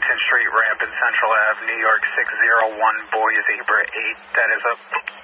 Washington Street ramp in Central Ave, New York 601, boy zebra 8, that is up.